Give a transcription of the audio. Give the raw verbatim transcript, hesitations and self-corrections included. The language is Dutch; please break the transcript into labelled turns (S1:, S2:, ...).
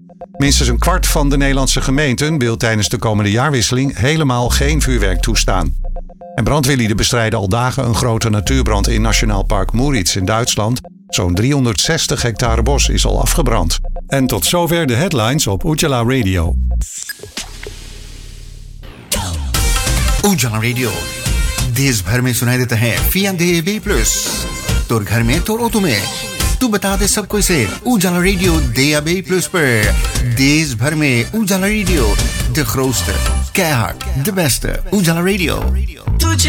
S1: Minstens een kwart van de Nederlandse gemeenten wil tijdens de komende jaarwisseling helemaal geen vuurwerk toestaan. En brandweerlieden bestrijden al dagen een grote natuurbrand in Nationaal Park Müritz in Duitsland. Zo'n driehonderdzestig hectare bos is al afgebrand. En tot zover de headlines op Ujala Radio.
S2: उजाला रेडियो देश भर में सुनाई देता है फिया दे B plus तोर घर में तोर ऑटो में तू बता दे सबको इसे उजाला रेडियो दे बी प्लस पर देश भर में उजाला radio de grootste keihard de beste उजाला रेडियो